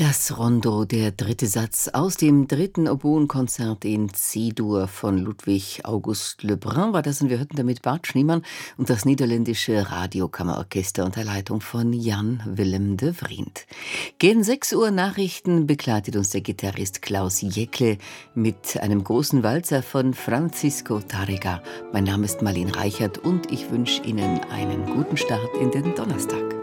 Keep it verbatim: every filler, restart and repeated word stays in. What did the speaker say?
Das Rondo, der dritte Satz aus dem dritten Oboenkonzert in C-Dur von Ludwig August Lebrun war das, und wir hörten damit Bart Schneemann und das niederländische Radiokammerorchester unter Leitung von Jan Willem de Vriend. Gegen sechs Uhr Nachrichten begleitet uns der Gitarrist Klaus Jäckle mit einem großen Walzer von Francisco Tárrega. Mein Name ist Marlene Reichert und ich wünsche Ihnen einen guten Start in den Donnerstag.